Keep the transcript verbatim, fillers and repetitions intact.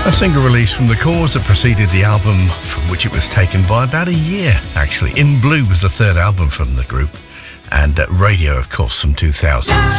A single release from The Cause that preceded the album from which it was taken by about a year, actually. In Blue was the third album from the group, and uh, Radio, of course, from two thousand.